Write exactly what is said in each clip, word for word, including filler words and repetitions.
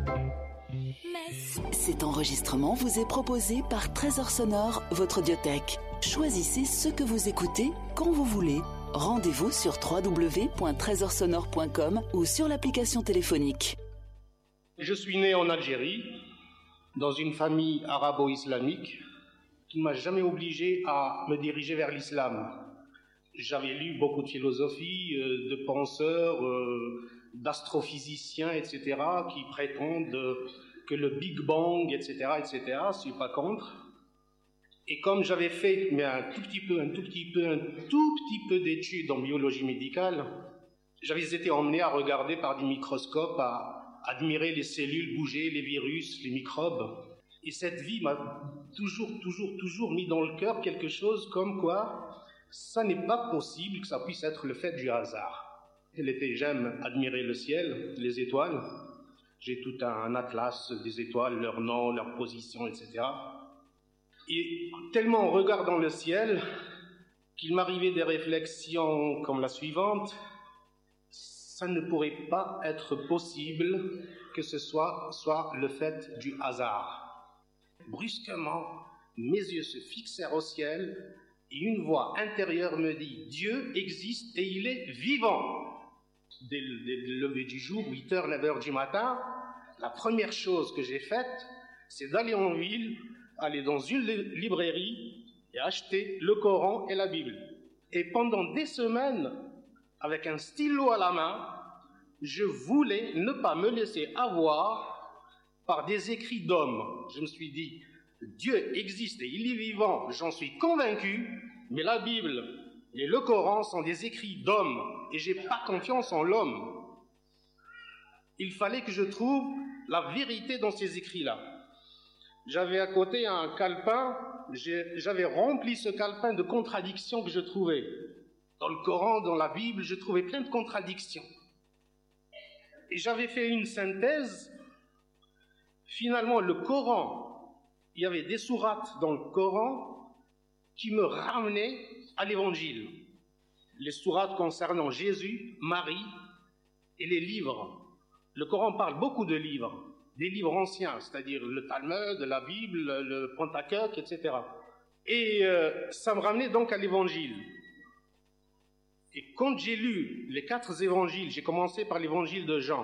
Cet enregistrement vous est proposé par Trésor Sonore, votre audiothèque. Choisissez ce que vous écoutez quand vous voulez. Rendez-vous sur w w w point trésor sonore point com ou sur l'application téléphonique. Je suis né en Algérie, dans une famille arabo-islamique qui ne m'a jamais obligé à me diriger vers l'islam. J'avais lu beaucoup de philosophie, euh, de penseurs, euh, d'astrophysiciens, et cetera, qui prétendent euh, que le Big Bang, et cetera, et cetera, je suis pas contre. Et comme j'avais fait mais un tout petit peu, un tout petit peu, un tout petit peu d'études en biologie médicale, j'avais été emmené à regarder par des microscopes, à admirer les cellules bouger, les virus, les microbes. Et cette vie m'a toujours, toujours, toujours mis dans le cœur quelque chose comme quoi ça n'est pas possible que ça puisse être le fait du hasard. Elle était, j'aime admirer le ciel, les étoiles. J'ai tout un atlas des étoiles, leur nom, leur position, et cetera. Et tellement en regardant le ciel, qu'il m'arrivait des réflexions comme la suivante: ça ne pourrait pas être possible que ce soit, soit le fait du hasard. Brusquement, mes yeux se fixèrent au ciel et une voix intérieure me dit: Dieu existe et il est vivant. Dès le, dès le lever du jour, huit heures, neuf heures du matin, la première chose que j'ai faite, c'est d'aller en ville, aller dans une librairie et acheter le Coran et la Bible. Et pendant des semaines, avec un stylo à la main, je voulais ne pas me laisser avoir par des écrits d'hommes. Je me suis dit: Dieu existe et il est vivant, j'en suis convaincu, mais la Bible et le Coran sont des écrits d'hommes et j'ai pas confiance en l'homme. Il fallait que je trouve la vérité dans ces écrits-là. J'avais à côté un calepin, j'avais rempli ce calepin de contradictions que je trouvais. Dans le Coran, dans la Bible, je trouvais plein de contradictions. Et j'avais fait une synthèse. Finalement, le Coran, il y avait des sourates dans le Coran qui me ramenaient à l'Évangile. Les sourates concernant Jésus, Marie et les livres. Le Coran parle beaucoup de livres, des livres anciens, c'est-à-dire le Talmud, la Bible, le Pentateuque, et cetera. Et euh, ça me ramenait donc à l'Évangile. Et quand j'ai lu les quatre évangiles, j'ai commencé par l'évangile de Jean.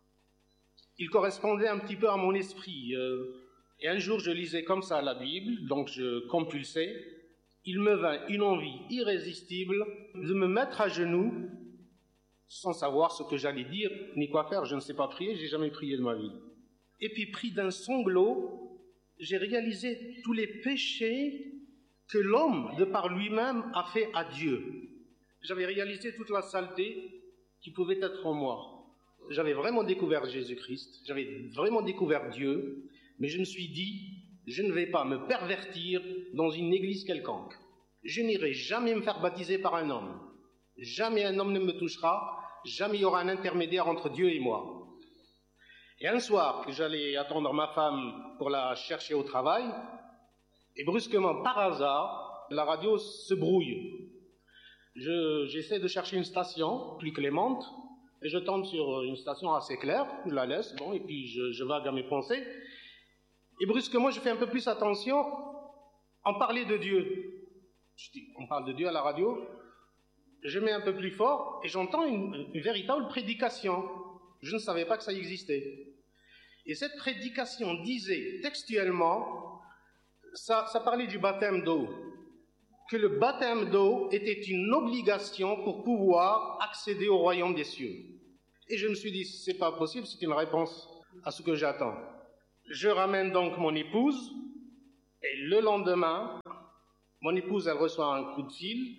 Il correspondait un petit peu à mon esprit. Euh, et un jour, je lisais comme ça la Bible, donc je compulsais. Il me vint une envie irrésistible de me mettre à genoux, sans savoir ce que j'allais dire, ni quoi faire. Je ne sais pas prier, j'ai jamais prié de ma vie. Et puis, pris d'un sanglot, j'ai réalisé tous les péchés que l'homme, de par lui-même, a fait à Dieu. J'avais réalisé toute la saleté qui pouvait être en moi. J'avais vraiment découvert Jésus-Christ, j'avais vraiment découvert Dieu, mais je me suis dit, je ne vais pas me pervertir dans une église quelconque. Je n'irai jamais me faire baptiser par un homme. Jamais un homme ne me touchera, jamais il y aura un intermédiaire entre Dieu et moi. Et un soir, que j'allais attendre ma femme pour la chercher au travail, et brusquement, par hasard, la radio se brouille. Je, j'essaie de chercher une station plus clémente, et je tombe sur une station assez claire, je la laisse, bon, et puis je, je vague à mes pensées. Et brusquement, je fais un peu plus attention, on parlait de Dieu. Je dis, on parle de Dieu à la radio? Je mets un peu plus fort, et j'entends une, une véritable prédication. Je ne savais pas que ça existait. Et cette prédication disait textuellement, ça, ça parlait du baptême d'eau, que le baptême d'eau était une obligation pour pouvoir accéder au royaume des cieux. Et je me suis dit, c'est pas possible, c'est une réponse à ce que j'attends. Je ramène donc mon épouse, et le lendemain, mon épouse, elle reçoit un coup de fil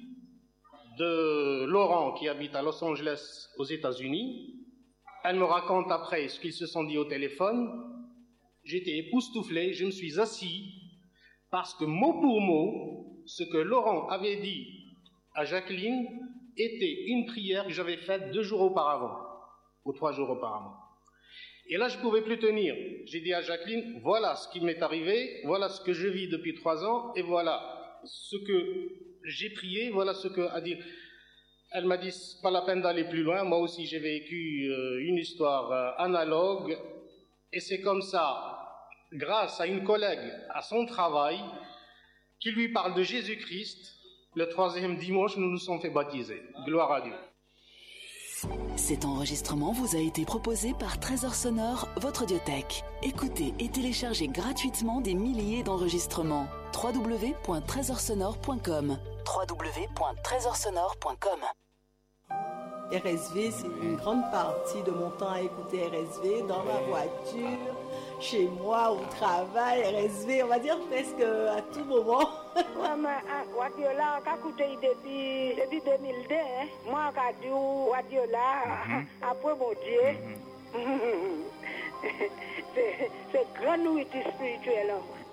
de Laurent, qui habite à Los Angeles, aux États-Unis. Elle me raconte après ce qu'ils se sont dit au téléphone. J'étais époustouflé, je me suis assis, parce que mot pour mot, ce que Laurent avait dit à Jacqueline était une prière que j'avais faite deux jours auparavant, ou trois jours auparavant. Et là, je ne pouvais plus tenir. J'ai dit à Jacqueline, voilà ce qui m'est arrivé, voilà ce que je vis depuis trois ans, et voilà ce que j'ai prié, voilà ce que a dit. Elle m'a dit, c'est pas la peine d'aller plus loin, moi aussi j'ai vécu euh, une histoire euh, analogue, Et c'est comme ça, grâce à une collègue à son travail, qui lui parle de Jésus-Christ, le troisième dimanche, nous nous sommes fait baptiser. Gloire à Dieu. Cet enregistrement vous a été proposé par Trésor Sonore, votre audiothèque. Écoutez et téléchargez gratuitement des milliers d'enregistrements. w w w point trésor sonore point com w w w point trésor sonore point com. R S V, c'est une grande partie de mon temps à écouter R S V dans ma voiture, chez moi, au travail. R S V, on va dire presque à tout moment. Moi, radio là, on a écouté depuis, depuis deux mille deux. Hein. Moi, on a dit radio là, après mon Dieu. c'est, c'est grand nourriture spirituelle.